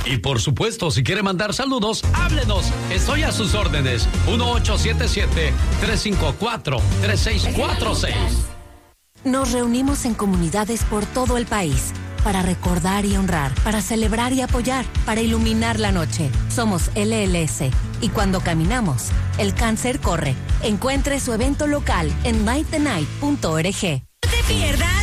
Y por supuesto, si quiere mandar saludos, háblenos. Estoy a sus órdenes. 1877-354-3646. Nos reunimos en comunidades por todo el país para recordar y honrar, para celebrar y apoyar, para iluminar la noche. Somos LLS y cuando caminamos, el cáncer corre. Encuentre su evento local en nightthenight.org. No te pierdas